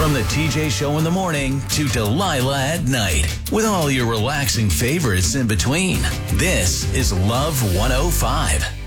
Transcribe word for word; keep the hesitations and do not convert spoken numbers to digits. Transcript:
From the T J Show in the morning to Delilah at night, with all your relaxing favorites in between. This is Love one oh five.